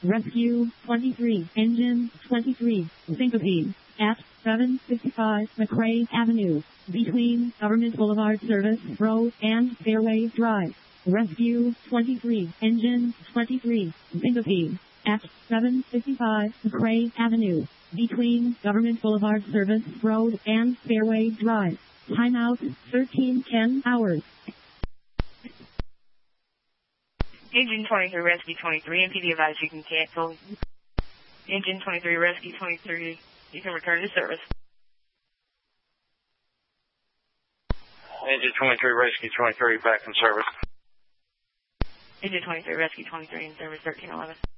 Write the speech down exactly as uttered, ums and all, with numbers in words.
Rescue twenty-three, Engine twenty-three, Syncope, at seven fifty-five McRae Avenue, between Government Boulevard Service Road and Fairway Drive. Rescue twenty-three, Engine twenty-three, Syncope, at seven fifty-five McRae Avenue, between Government Boulevard Service Road and Fairway Drive. Timeout thirteen ten hours. Engine twenty-three, Rescue twenty-three, M P D advised you can cancel. Engine twenty-three, Rescue twenty-three, you can return to service. Engine twenty-three, Rescue twenty-three, back in service. Engine twenty-three, Rescue twenty-three, in service thirteen eleven.